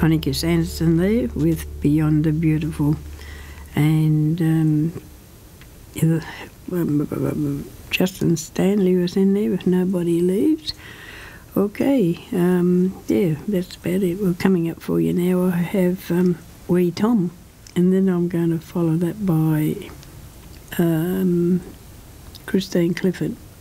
Connie Sanderson there with Beyond the Beautiful. And Justin Stanley was in there with Nobody Leaves. Okay, yeah, that's about it. Well, coming up for you now, I have Wee Tom, and then I'm going to follow that by Christine Clifford.